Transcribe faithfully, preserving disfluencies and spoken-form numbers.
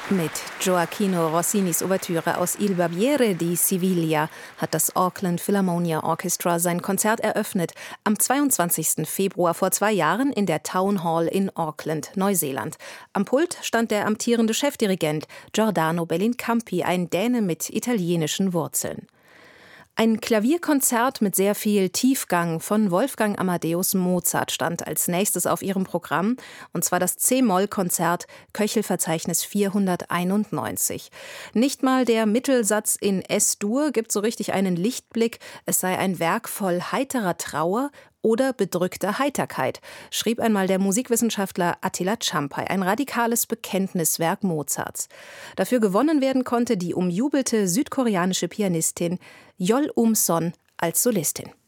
Mit Gioacchino Rossinis Ouvertüre aus Il Barbiere di Siviglia hat das Auckland Philharmonia Orchestra sein Konzert eröffnet, am zweiundzwanzigsten Februar vor zwei Jahren in der Town Hall in Auckland, Neuseeland. Am Pult stand der amtierende Chefdirigent Giordano Bellincampi, ein Däne mit italienischen Wurzeln. Ein Klavierkonzert mit sehr viel Tiefgang von Wolfgang Amadeus Mozart stand als nächstes auf ihrem Programm, und zwar das C-Moll-Konzert Köchelverzeichnis vierhunderteinundneunzig. Nicht mal der Mittelsatz in S-Dur gibt so richtig einen Lichtblick, es sei ein Werk voll heiterer Trauer oder bedrückter Heiterkeit, schrieb einmal der Musikwissenschaftler Attila Champai, ein radikales Bekenntniswerk Mozarts. Dafür gewonnen werden konnte die umjubelte südkoreanische Pianistin Yeol Um-son als Solistin.